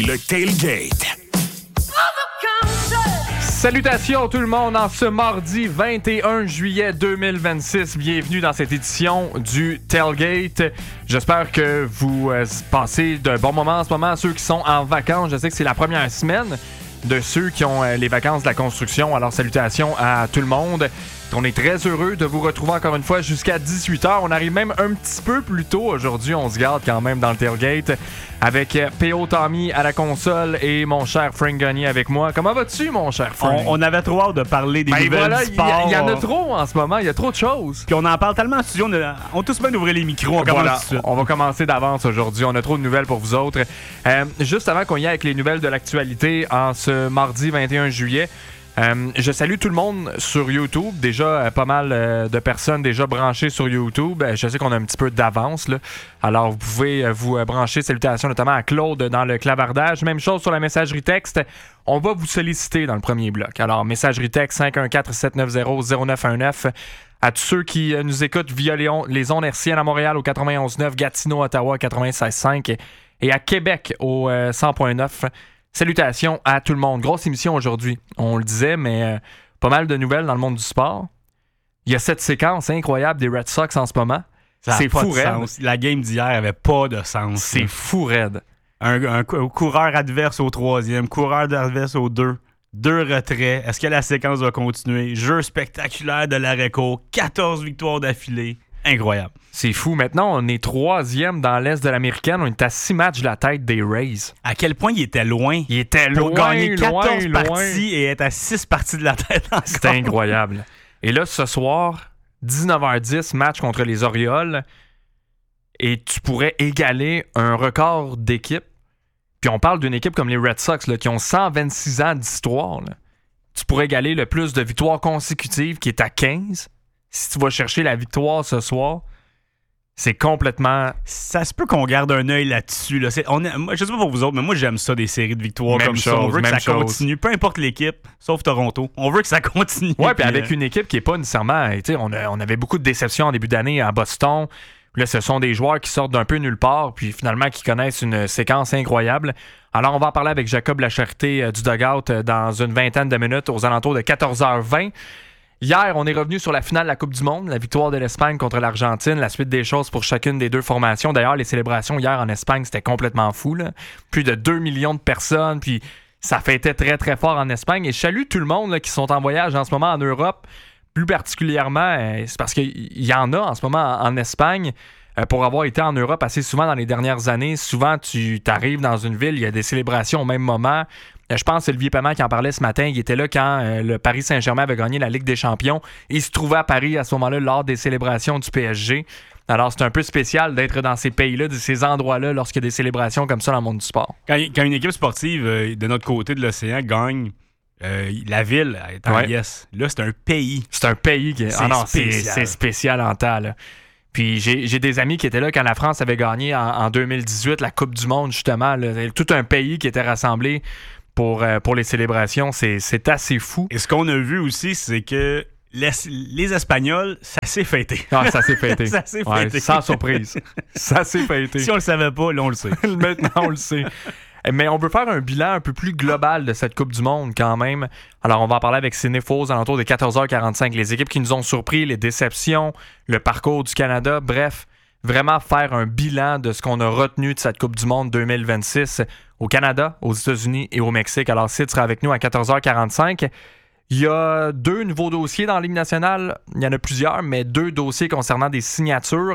Le Tailgate. Salutations tout le monde en ce mardi 21 juillet 2026. Bienvenue dans cette édition du Tailgate. J'espère que vous passez d'un bon moment en ce moment. Ceux qui sont en vacances, je sais que c'est la première semaine de ceux qui ont les vacances de la construction. Alors salutations à tout le monde. On est très heureux de vous retrouver encore une fois jusqu'à 18h. On arrive même un petit peu plus tôt aujourd'hui. On se garde quand même dans le Tailgate avec P.O. Tommy à la console et mon cher Frank Gagné avec moi. Comment vas-tu, mon cher Frank? On avait trop hâte de parler des nouvelles du sport. Il y en a trop en ce moment. Il y a trop de choses. Puis on en parle tellement en studio. On a tous bien d'ouvrir les micros. On va commencer d'avance aujourd'hui. On a trop de nouvelles pour vous autres. Juste avant qu'on y aille avec les nouvelles de l'actualité en ce mardi 21 juillet, je salue tout le monde sur YouTube. Déjà, pas mal de personnes déjà branchées sur YouTube. Je sais qu'on a un petit peu d'avance, là. Alors, vous pouvez vous brancher. Salutations notamment à Claude dans le clavardage. Même chose sur la messagerie texte. On va vous solliciter dans le premier bloc. Alors, messagerie texte 514-790-0919. À tous ceux qui nous écoutent via les ondes hertziennes à Montréal au 91.9, Gatineau, Ottawa 96.5 et à Québec au 100.9. Salutations à tout le monde. Grosse émission aujourd'hui, on le disait, mais pas mal de nouvelles dans le monde du sport. Il y a cette séquence incroyable des Red Sox en ce moment. C'est fou raide. La game d'hier avait pas de sens. C'est fou raide. Un coureur adverse au 3e, coureur adverse au 2. 2 retraits. Est-ce que la séquence va continuer? Jeu spectaculaire de l'arrêt-court. 14 victoires d'affilée. Incroyable. C'est fou. Maintenant, on est 3e dans l'Est de l'Américaine. On est à 6 matchs de la tête des Rays. À quel point il était loin. Il était pour loin, gagner 14 loin. parties et être à 6 parties de la tête encore. C'était incroyable. Et là, ce soir, 19h10, match contre les Orioles. Et tu pourrais égaler un record d'équipe. Puis on parle d'une équipe comme les Red Sox là, qui ont 126 ans d'histoire. Là. Tu pourrais égaler le plus de victoires consécutives qui est à 15. Si tu vas chercher la victoire ce soir, c'est complètement... Ça se peut qu'on garde un œil là-dessus. Là. Moi, je sais pas pour vous autres, mais moi, j'aime ça, des séries de victoires même comme chose, ça. On veut que ça chose. continue, peu importe l'équipe, sauf Toronto. On veut que ça continue. Ouais, puis avec une équipe qui n'est pas nécessairement... On avait beaucoup de déceptions en début d'année à Boston. Là, ce sont des joueurs qui sortent d'un peu nulle part, puis finalement qui connaissent une séquence incroyable. Alors, on va en parler avec Jacob Lacharité du Dugout dans une vingtaine de minutes, aux alentours de 14h20. Hier, on est revenu sur la finale de la Coupe du Monde, la victoire de l'Espagne contre l'Argentine, la suite des choses pour chacune des deux formations. D'ailleurs, les célébrations hier en Espagne, c'était complètement fou, là. Plus de 2 millions de personnes, puis ça fêtait très, très fort en Espagne. Et je salue tout le monde là, qui sont en voyage en ce moment en Europe, plus particulièrement, c'est parce qu'il y en a en ce moment en Espagne. Pour avoir été en Europe assez souvent dans les dernières années, souvent tu t'arrives dans une ville, il y a des célébrations au même moment. Je pense que c'est Olivier Paiement qui en parlait ce matin. Il était là quand le Paris Saint-Germain avait gagné la Ligue des Champions. Il se trouvait à Paris à ce moment-là lors des célébrations du PSG. Alors, c'est un peu spécial d'être dans ces pays-là, de ces endroits-là, lorsqu'il y a des célébrations comme ça dans le monde du sport. Quand une équipe sportive de notre côté de l'océan gagne, la ville est en yes. Là, c'est un pays. C'est un pays qui c'est spécial en temps, là. Puis j'ai des amis qui étaient là quand la France avait gagné en 2018 la Coupe du Monde, justement. Là. Tout un pays qui était rassemblé pour les célébrations. C'est assez fou. Et ce qu'on a vu aussi, c'est que les Espagnols, ça s'est fêté. Ah, ça s'est fêté. Ça s'est fêté. Ouais, sans surprise. Ça s'est fêté. Si on le savait pas, là, on le sait. Maintenant, on le sait. Mais on veut faire un bilan un peu plus global de cette Coupe du Monde quand même. Alors, on va en parler avec Sidney Foz à l'entour de 14h45. Les équipes qui nous ont surpris, les déceptions, le parcours du Canada. Bref, vraiment faire un bilan de ce qu'on a retenu de cette Coupe du Monde 2026 au Canada, aux États-Unis et au Mexique. Alors, Sid sera avec nous à 14h45. Il y a 2 nouveaux dossiers dans la Ligue nationale. Il y en a plusieurs, mais 2 dossiers concernant des signatures.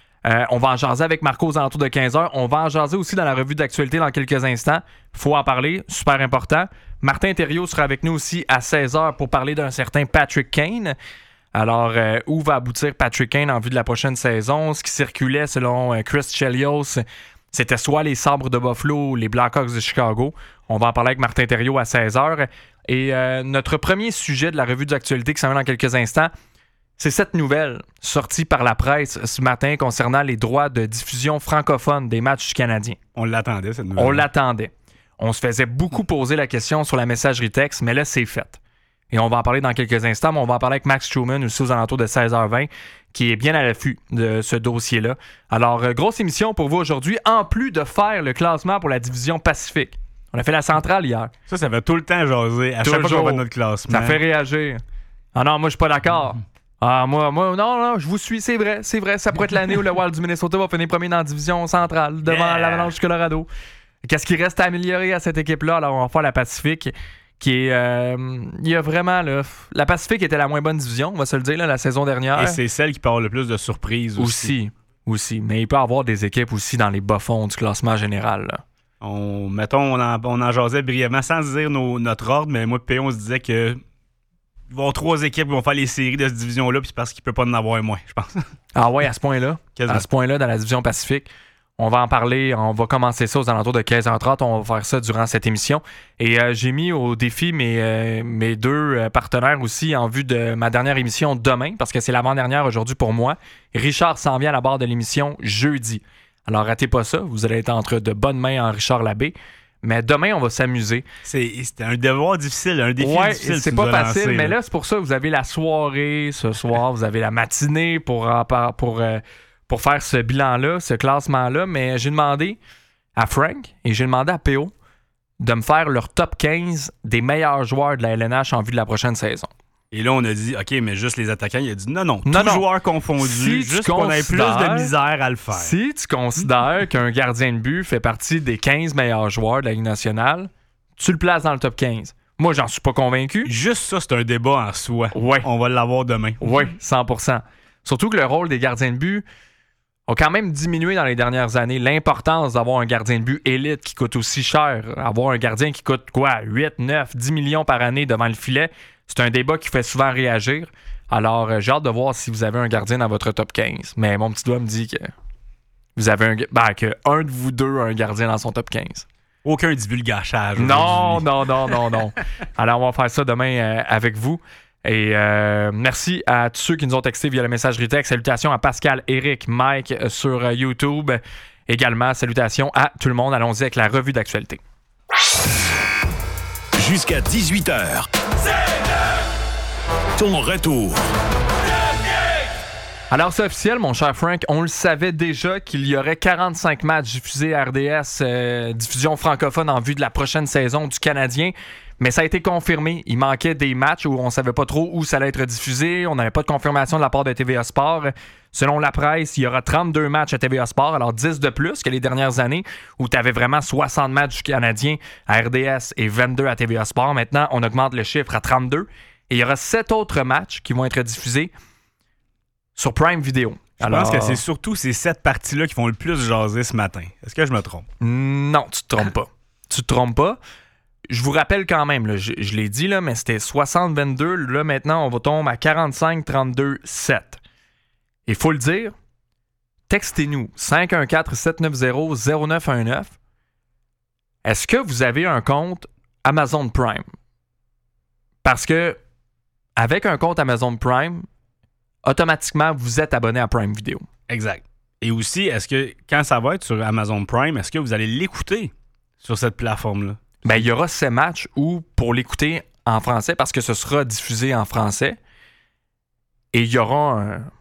On va en jaser avec Marco aux alentours de 15h. On va en jaser aussi dans la revue d'actualité dans quelques instants. Il faut en parler, super important. Martin Thériault sera avec nous aussi à 16h pour parler d'un certain Patrick Kane. Alors, où va aboutir Patrick Kane en vue de la prochaine saison? Ce qui circulait selon Chris Chelios, c'était soit les Sabres de Buffalo ou les Blackhawks de Chicago. On va en parler avec Martin Thériault à 16h. Et notre premier sujet de la revue d'actualité qui s'en vient dans quelques instants, c'est cette nouvelle sortie par la presse ce matin concernant les droits de diffusion francophone des matchs du Canadien. On l'attendait, cette nouvelle. On l'attendait. On se faisait beaucoup poser la question sur la messagerie texte, mais là, c'est fait. Et on va en parler dans quelques instants, mais on va en parler avec Max Truman aussi aux alentours de 16h20, qui est bien à l'affût de ce dossier-là. Alors, grosse émission pour vous aujourd'hui, en plus de faire le classement pour la division Pacifique. On a fait la centrale hier. Ça fait tout le temps jaser. À chaque fois qu'on va notre classement. Ça fait réagir. Ah non, moi, je suis pas d'accord. Ah, moi, non, je vous suis, c'est vrai. Ça pourrait être l'année où le Wild du Minnesota va finir premier dans la division centrale devant l'Avalanche du Colorado. Qu'est-ce qui reste à améliorer à cette équipe-là? Alors, on va faire la Pacifique, qui est... il y a vraiment... Là, la Pacifique était la moins bonne division, on va se le dire, là, la saison dernière. Et c'est celle qui peut avoir le plus de surprises aussi. Aussi. Mais il peut y avoir des équipes aussi dans les bas-fonds du classement général, là. On en jasait brièvement, sans dire notre ordre, mais moi et P, on se disait que il va y avoir 3 équipes qui vont faire les séries de cette division-là, puis c'est parce qu'il ne peut pas en avoir moins, je pense. Ah ouais, à ce point-là? Quasiment. À ce point-là, dans la division Pacifique. On va en parler, on va commencer ça aux alentours de 15h30, on va faire ça durant cette émission. Et j'ai mis au défi mes 2 partenaires aussi en vue de ma dernière émission demain, parce que c'est l'avant-dernière aujourd'hui pour moi. Richard s'en vient à la barre de l'émission jeudi. Alors ratez pas ça, vous allez être entre de bonnes mains en Richard Labbé. Mais demain, on va s'amuser. C'était un devoir difficile, un défi difficile. C'est pas facile, mais là, c'est pour ça que vous avez la soirée ce soir, vous avez la matinée pour faire ce bilan-là, ce classement-là. Mais j'ai demandé à Frank et j'ai demandé à PO de me faire leur top 15 des meilleurs joueurs de la LNH en vue de la prochaine saison. Et là, on a dit, OK, mais juste les attaquants. Il a dit, non, tous joueurs confondus, si juste qu'on ait plus de misère à le faire. Si tu considères qu'un gardien de but fait partie des 15 meilleurs joueurs de la Ligue nationale, tu le places dans le top 15. Moi, j'en suis pas convaincu. Juste ça, c'est un débat en soi. Ouais. On va l'avoir demain. Oui, 100%. Surtout que le rôle des gardiens de but a quand même diminué dans les dernières années. L'importance d'avoir un gardien de but élite qui coûte aussi cher, avoir un gardien qui coûte 8, 9, 10 millions par année devant le filet, c'est un débat qui fait souvent réagir. Alors, j'ai hâte de voir si vous avez un gardien dans votre top 15. Mais mon petit doigt me dit que vous avez que un de vous deux a un gardien dans son top 15. Aucun divulgachage. Non. Alors, on va faire ça demain avec vous. Et merci à tous ceux qui nous ont texté via la messagerie texte. Salutations à Pascal, Eric, Mike sur YouTube. Également, salutations à tout le monde. Allons-y avec la revue d'actualité. Jusqu'à 18h. Ton retour. Alors, c'est officiel, mon cher Frank. On le savait déjà qu'il y aurait 45 matchs diffusés à RDS, diffusion francophone en vue de la prochaine saison du Canadien. Mais ça a été confirmé. Il manquait des matchs où on ne savait pas trop où ça allait être diffusé. On n'avait pas de confirmation de la part de TVA Sport. Selon la presse, il y aura 32 matchs à TVA Sport, alors 10 de plus que les dernières années où tu avais vraiment 60 matchs du Canadien à RDS et 22 à TVA Sport. Maintenant, on augmente le chiffre à 32. Et il y aura 7 autres matchs qui vont être diffusés sur Prime Video. Je pense que c'est surtout ces 7 parties-là qui font le plus jaser ce matin. Est-ce que je me trompe? Non, tu te trompes pas. Je vous rappelle quand même, là, je l'ai dit, là, mais c'était 60-22. Là, maintenant, on va tomber à 45-32-7. Il faut le dire, textez-nous 514-790-0919. Est-ce que vous avez un compte Amazon Prime? Parce que avec un compte Amazon Prime, automatiquement, vous êtes abonné à Prime Video. Exact. Et aussi, est-ce que quand ça va être sur Amazon Prime, est-ce que vous allez l'écouter sur cette plateforme-là? Ben, il y aura ces matchs où, pour l'écouter en français, parce que ce sera diffusé en français, et il y aura